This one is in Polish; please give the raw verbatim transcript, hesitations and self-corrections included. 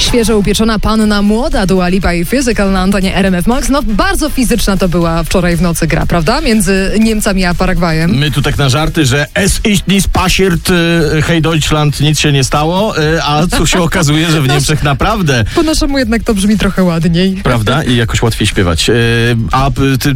Świeżo upieczona panna młoda Dua Lipa i Physical na antenie R M F Max. No bardzo fizyczna to była wczoraj w nocy gra, prawda? Między Niemcami a Paragwajem. My tu tak na żarty, że es ist nicht passiert, hej Deutschland, nic się nie stało, a tu się okazuje, że w Niemczech naprawdę... Po naszemu jednak to brzmi trochę ładniej. Prawda? I jakoś łatwiej śpiewać. A ty